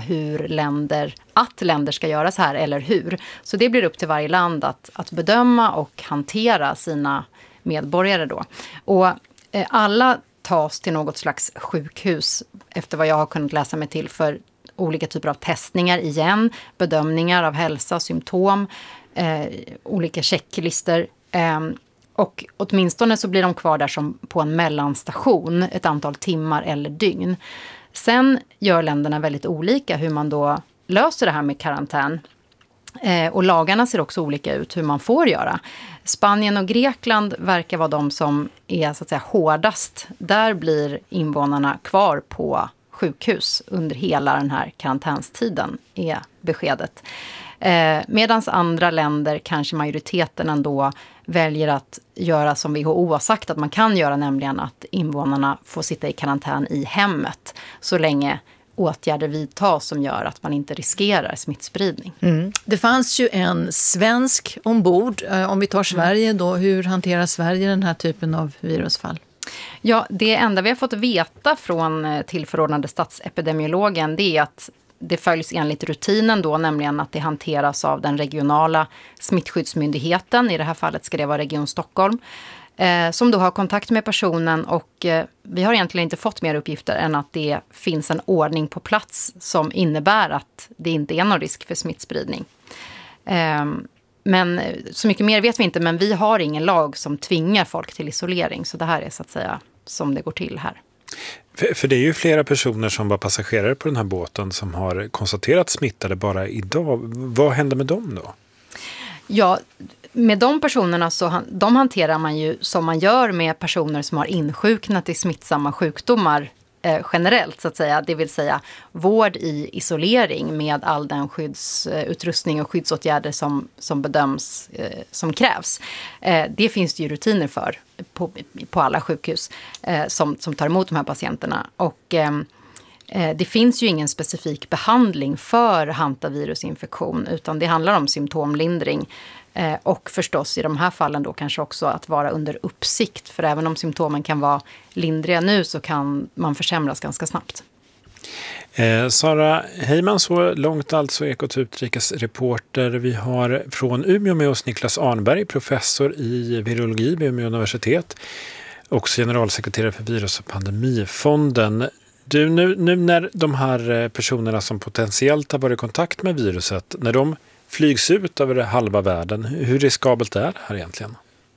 att länder ska göra så här eller hur. Så det blir upp till varje land att bedöma och hantera sina medborgare då. Och alla tas till något slags sjukhus efter vad jag har kunnat läsa mig till för olika typer av testningar igen, bedömningar av hälsa, symptom, olika checklister och åtminstone så blir de kvar där som på en mellanstation ett antal timmar eller dygn. Sen gör länderna väldigt olika hur man då löser det här med karantän. Och lagarna ser också olika ut hur man får göra. Spanien och Grekland verkar vara de som är så att säga hårdast. Där blir invånarna kvar på sjukhus under hela den här karantänstiden är beskedet. Medan andra länder, kanske majoriteten ändå, väljer att göra som WHO har sagt att man kan göra, nämligen att invånarna får sitta i karantän i hemmet så länge åtgärder vidtas som gör att man inte riskerar smittspridning. Det fanns ju en svensk ombord. Om vi tar Sverige då, hur hanterar Sverige den här typen av virusfall? Ja, det enda vi har fått veta från tillförordnade statsepidemiologen det är att det följs enligt rutinen då, nämligen att det hanteras av den regionala smittskyddsmyndigheten. I det här fallet ska det vara Region Stockholm. Som då har kontakt med personen och vi har egentligen inte fått mer uppgifter än att det finns en ordning på plats som innebär att det inte är någon risk för smittspridning. Men så mycket mer vet vi inte, men vi har ingen lag som tvingar folk till isolering, så det här är så att säga som det går till här. För det är ju flera personer som var passagerare på den här båten som har konstaterat smittade bara idag. Vad händer med dem då? Ja, med de personerna de hanterar man ju som man gör med personer som har insjuknat i smittsamma sjukdomar generellt så att säga. Det vill säga vård i isolering med all den skyddsutrustning och skyddsåtgärder som bedöms som krävs. Det finns det ju rutiner för på alla sjukhus som tar emot de här patienterna. Och det finns ju ingen specifik behandling för hantavirusinfektion utan det handlar om symptomlindring och förstås i de här fallen då kanske också att vara under uppsikt, för även om symptomen kan vara lindriga nu så kan man försämras ganska snabbt. Sara Heyman, så långt alltså Ekot utrikesreporter. Vi har från Umeå med oss Niklas Arnberg, professor i virologi vid Umeå universitet. Också generalsekreterare för virus- och pandemifonden. Du, nu när de här personerna som potentiellt har varit i kontakt med viruset, när de flygs ut över halva världen, hur riskabelt är det här egentligen?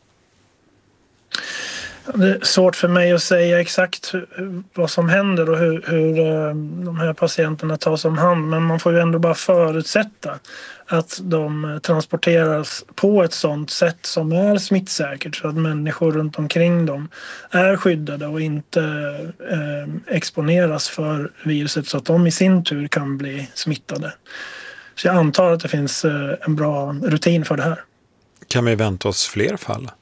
Det är svårt för mig att säga exakt vad som händer och hur de här patienterna tas om hand. Men man får ju ändå bara förutsätta att de transporteras på ett sådant sätt som är smittsäkert, så att människor runt omkring dem är skyddade och inte exponeras för viruset så att de i sin tur kan bli smittade. Så jag antar att det finns en bra rutin för det här. Kan vi vänta oss fler fall?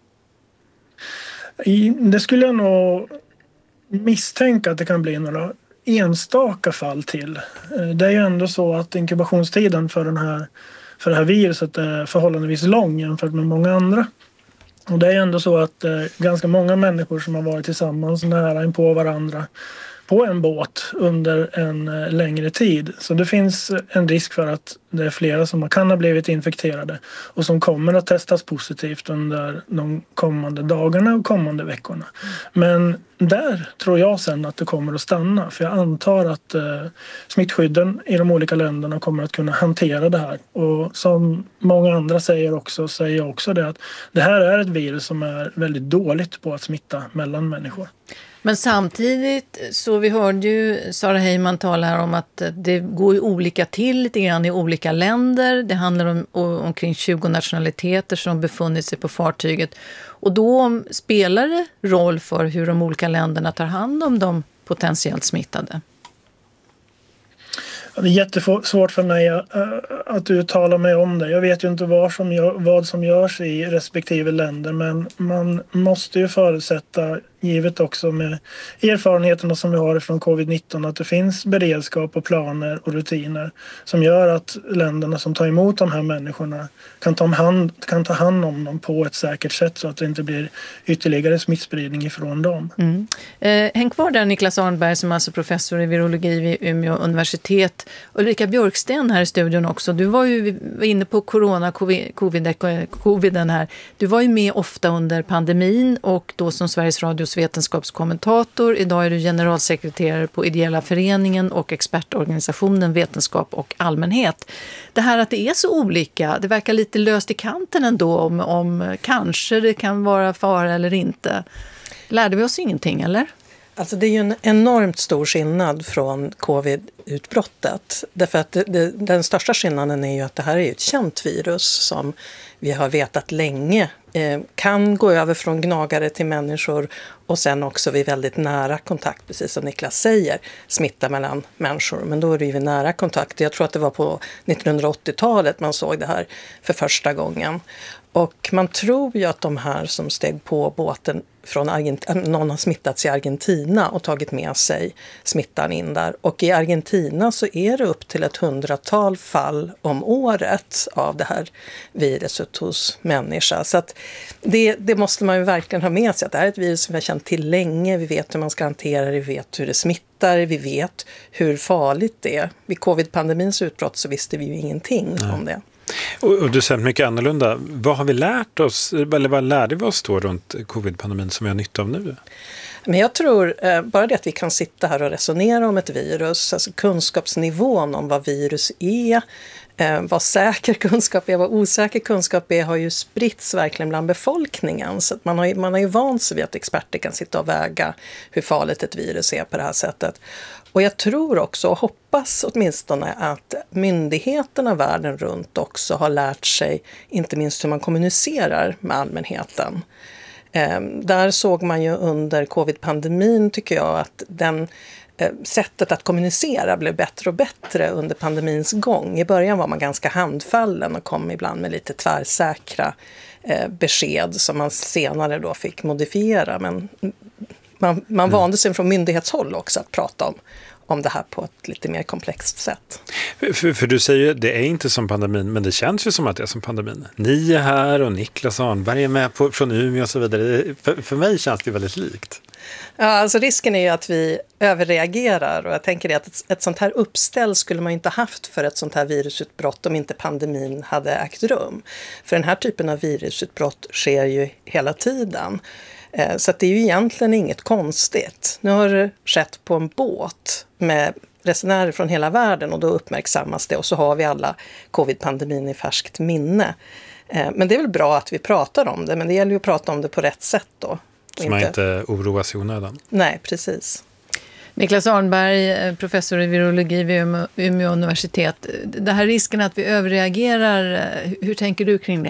Det skulle jag nog misstänka att det kan bli några enstaka fall till. Det är ju ändå så att inkubationstiden för det här viruset är förhållandevis lång jämfört med många andra. Och det är ändå så att ganska många människor som har varit tillsammans nära in på varandra på en båt under en längre tid. Så det finns en risk för att det är flera som kan ha blivit infekterade och som kommer att testas positivt under de kommande dagarna och kommande veckorna. Men där tror jag sen att det kommer att stanna, för jag antar att smittskydden i de olika länderna kommer att kunna hantera det här. Och som många andra säger jag också det, att det här är ett virus som är väldigt dåligt på att smitta mellan människor. Men samtidigt så vi hörde ju Sara Heyman tala här om att det går ju olika till lite grann i olika länder. Det handlar om omkring 20 nationaliteter som befunnit sig på fartyget. Och då spelar det roll för hur de olika länderna tar hand om de potentiellt smittade. Det är jättesvårt för mig att uttala mig om det. Jag vet ju inte vad som görs i respektive länder, men man måste ju förutsätta, givet också med erfarenheterna som vi har från covid-19, att det finns beredskap och planer och rutiner som gör att länderna som tar emot de här människorna kan ta hand om dem på ett säkert sätt, så att det inte blir ytterligare smittspridning ifrån dem. Häng kvar där, Niklas Arnberg, som är alltså professor i virologi vid Umeå universitet. Ulrika Björksten här i studion också. Du var ju inne på coviden här. Du var ju med ofta under pandemin och då som Sveriges Radios vetenskapskommentator. Idag är du generalsekreterare på Ideella föreningen och expertorganisationen Vetenskap och allmänhet. Det här att det är så olika, det verkar lite löst i kanten ändå om kanske det kan vara fara eller inte. Lärde vi oss ingenting, eller? Alltså det är ju en enormt stor skillnad från covid-utbrottet. Därför att den största skillnaden är ju att det här är ett känt virus som vi har vetat länge kan gå över från gnagare till människor och sen också vid väldigt nära kontakt, precis som Niklas säger, smitta mellan människor. Men då är det ju vid nära kontakt. Jag tror att det var på 1980-talet man såg det här för första gången. Och man tror ju att de här som steg på båten från någon har smittats i Argentina och tagit med sig smittan in där. Och i Argentina så är det upp till 100-tal fall om året av det här viruset hos människa. Så att det måste man ju verkligen ha med sig, att det här är ett virus som vi har känt till länge. Vi vet hur man ska hantera det, vi vet hur det smittar, vi vet hur farligt det är. Vid covid-pandemins utbrott så visste vi ju ingenting om det. Och du säger mycket annorlunda. Vad har vi lärt oss, eller vad lärde vi oss då runt covid-pandemin som vi har nytta av nu? Men jag tror bara det att vi kan sitta här och resonera om ett virus, alltså kunskapsnivån om vad virus är, vad säker kunskap är, vad osäker kunskap är, har ju spritts verkligen bland befolkningen. Så att man har ju vant sig vid att experter kan sitta och väga hur farligt ett virus är på det här sättet. Och jag tror också och hoppas åtminstone att myndigheterna världen runt också har lärt sig inte minst hur man kommunicerar med allmänheten. Där såg man ju under covid-pandemin, tycker jag, att sättet att kommunicera blev bättre och bättre under pandemins gång. I början var man ganska handfallen och kom ibland med lite tvärsäkra besked som man senare då fick modifiera. Men man vande sig från myndighetshåll också att prata om det här på ett lite mer komplext sätt. För du säger det är inte som pandemin, men det känns ju som att det är som pandemin. Ni är här och Niklas Arnberg är med från Umeå och så vidare. För mig känns det väldigt likt. Ja, alltså risken är ju att vi överreagerar, och jag tänker att ett sånt här uppställ skulle man inte haft för ett sånt här virusutbrott om inte pandemin hade ägt rum. För den här typen av virusutbrott sker ju hela tiden. Så att det är ju egentligen inget konstigt. Nu har det skett på en båt med resenärer från hela världen och då uppmärksammas det, och så har vi alla covid-pandemin i färskt minne. Men det är väl bra att vi pratar om det, men det gäller ju att prata om det på rätt sätt då. Så man inte oroas i onödan. Nej, precis. Niklas Arnberg, professor i virologi vid Umeå universitet. Det här risken att vi överreagerar, hur tänker du kring det?